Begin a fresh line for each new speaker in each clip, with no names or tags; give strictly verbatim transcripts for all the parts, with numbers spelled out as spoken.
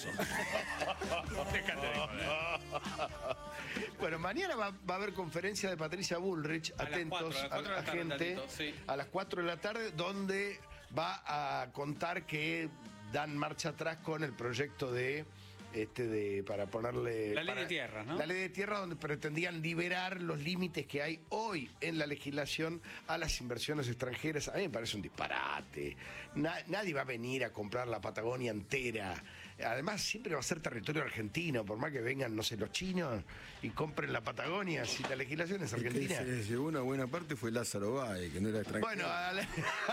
paso. Bueno, mañana va, va a haber conferencia de Patricia Bullrich,
a
atentos
las cuatro, a,
a la gente,
sí.
a las cuatro de la tarde, donde va a contar que dan marcha atrás con el proyecto de... Este de, para ponerle...
La ley
para,
de tierra, ¿no?
La ley de tierra, donde pretendían liberar los límites que hay hoy en la legislación a las inversiones extranjeras. A mí me parece un disparate. Na, nadie va a venir a comprar la Patagonia entera. Además, siempre va a ser territorio argentino, por más que vengan, no sé, los chinos y compren la Patagonia, si la legislación es argentina.
El que se les llevó una buena parte fue Lázaro Báez, que no era extranjero.
Bueno, la...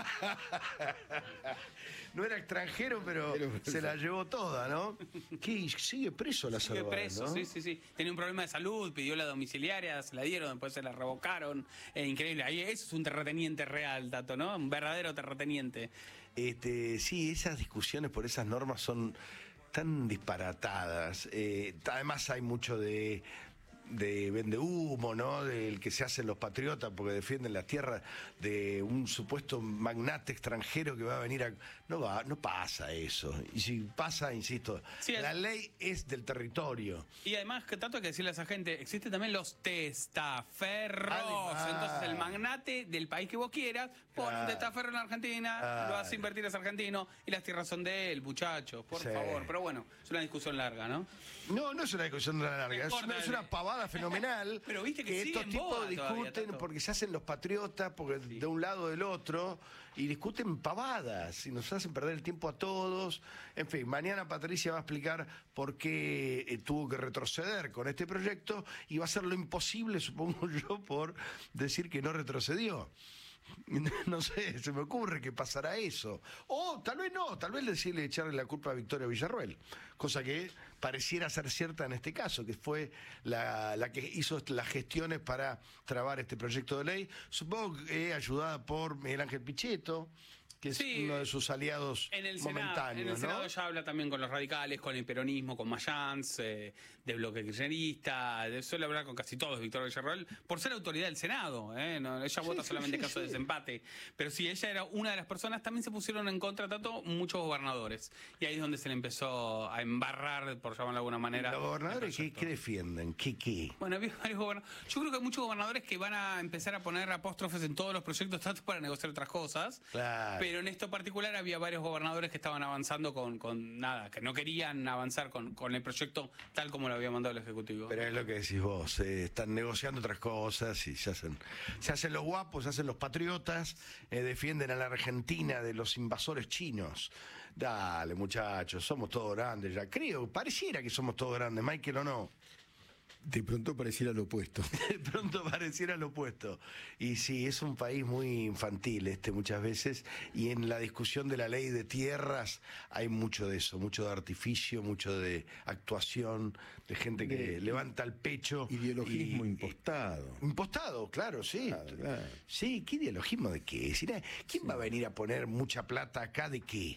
no era extranjero, pero, pero se la llevó toda, ¿no? ¿Qué? Sigue preso Lázaro
Sigue
Báez,
preso,
¿no?
sí, sí, sí. Tenía un problema de salud, pidió la domiciliaria, se la dieron, después se la revocaron. Eh, increíble. Ahí eso es un terrateniente real, Tato, ¿no? Un verdadero terrateniente.
Este, sí, esas discusiones por esas normas son tan disparatadas. Eh, además hay mucho de... de vende humo, ¿no? Del que se hacen los patriotas porque defienden la tierra de un supuesto magnate extranjero que va a venir a... No va, no pasa eso. Y si pasa, insisto,
sí,
la
es...
ley es del territorio.
Y además, que tanto hay que decirle a esa gente, existen también los testaferros.
Además.
Entonces el magnate del país que vos quieras pone
Ah.
un testaferro en la Argentina,
Ah.
lo hace invertir, es argentino, y las tierras son de él, muchachos, por
Sí.
favor. Pero bueno, es una discusión larga, ¿no?
No, no es una discusión de la larga, es una, es una pavada fenomenal.
Pero viste que
que
sigue
estos
en
tipos
boga
discuten
todavía, Tato.
porque se hacen los patriotas, porque
Sí.
de un lado o del otro, y discuten pavadas y nos hacen perder el tiempo a todos. En fin, mañana Patricia va a explicar por qué eh, tuvo que retroceder con este proyecto y va a hacer lo imposible, supongo yo, por decir que no retrocedió. No sé, se me ocurre que pasará eso. O tal vez no, tal vez decirle echarle la culpa a Victoria Villarruel, cosa que pareciera ser cierta en este caso, que fue la, la que hizo las gestiones para trabar este proyecto de ley, supongo que ayudada por Miguel Ángel Pichetto, que es
Sí,
uno de sus aliados
en el
momentáneos.
Senado, en el
¿no?
Senado ya habla también con los radicales, con el peronismo, con Mayans, eh, de bloque kirchnerista, de, suele hablar con casi todos, Victoria Villarruel, por ser autoridad del Senado. Eh, no, ella
Sí,
vota
sí,
solamente en
sí,
caso de
sí.
desempate. Pero si ella era una de las personas, también se pusieron en contra tanto muchos gobernadores. Y ahí es donde se le empezó a embarrar, por llamarlo de alguna manera.
¿Los gobernadores
el
qué,
proyecto.
qué defienden? ¿Qué qué?
Bueno, había varios gobernadores. Yo creo que hay muchos gobernadores que van a empezar a poner apóstrofes en todos los proyectos, tanto para negociar otras cosas.
Claro.
Pero en esto particular había varios gobernadores que estaban avanzando con, con nada, que no querían avanzar con, con el proyecto tal como lo había mandado el Ejecutivo.
Pero es lo que decís vos, eh, están negociando otras cosas y se hacen, se hacen los guapos, se hacen los patriotas, eh, defienden a la Argentina de los invasores chinos. Dale, muchachos, somos todos grandes ya. Creo, pareciera que somos todos grandes, Michael, ¿o no?
De pronto pareciera lo opuesto.
De pronto pareciera lo opuesto. Y sí, es un país muy infantil este muchas veces, y en la discusión de la ley de tierras hay mucho de eso, mucho de artificio, mucho de actuación, de gente que
De-
levanta el pecho.
Ideologismo
y-
impostado.
Impostado, claro, sí.
Claro, claro.
Sí, ¿qué ideologismo de qué? Si na- ¿Quién va a venir a poner mucha plata acá de qué?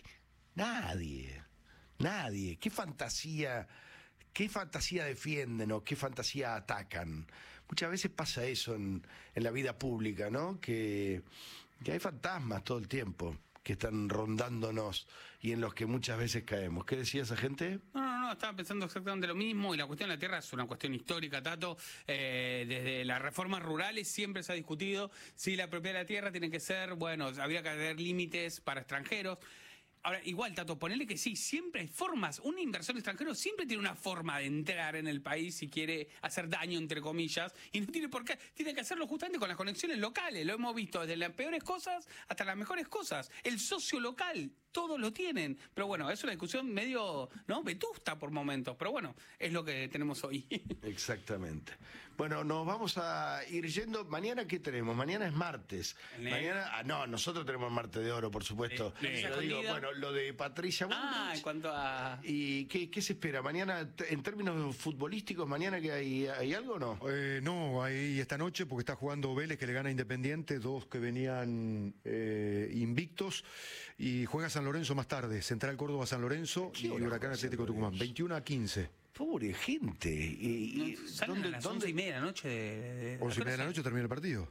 Nadie. Nadie. ¿Qué fantasía, qué fantasía defienden o qué fantasía atacan? Muchas veces pasa eso en, en la vida pública, ¿no? Que, que hay fantasmas todo el tiempo que están rondándonos y en los que muchas veces caemos. ¿Qué decía esa gente?
No, no, no, estaba pensando exactamente lo mismo, y la cuestión de la tierra es una cuestión histórica, Tato. Eh, desde las reformas rurales siempre se ha discutido si la propiedad de la tierra tiene que ser, bueno, habría que haber límites para extranjeros. Ahora, igual, Tato, ponele que sí, siempre hay formas. Un inversor extranjero siempre tiene una forma de entrar en el país si quiere hacer daño, entre comillas, y no tiene por qué. Tiene que hacerlo justamente con las conexiones locales. Lo hemos visto desde las peores cosas hasta las mejores cosas. El socio local, todos lo tienen. Pero bueno, es una discusión medio, ¿no?, vetusta por momentos. Pero bueno, es lo que tenemos hoy.
Exactamente. Bueno, nos vamos a ir yendo. ¿Mañana qué tenemos? Mañana es martes.
¿El
Mañana, ah, no, nosotros tenemos martes de oro, por supuesto.
Sí. Sí.
Pero digo,
Escondida.
bueno, lo de Patricia
Ah,
Bullrich.
en cuanto a...
¿Y qué, qué se espera? ¿Mañana, t- en términos futbolísticos, mañana que hay, hay algo o no?
Eh, no, ahí esta noche, porque está jugando Vélez, que le gana a Independiente, dos que venían eh, invictos, y juega San Lorenzo más tarde, Central Córdoba San Lorenzo
¿Qué
y
hora
Huracán
juega San
Atlético Tucumán,
Lorenzo?
veintiuno a quince.
Pobre gente. Y, y-
No, salen
¿dónde-
a las
dónde-
once y media de la noche de... de-
once y media de la noche termina el partido.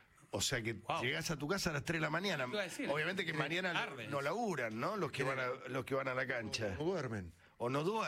O sea que
Wow.
llegás a tu casa a las tres de la mañana.
Te iba a decir,
Obviamente que
eh,
mañana no,
tarde.
no laburan, ¿no? Los que van a, los que van a la cancha.
No duermen.
O no duermen.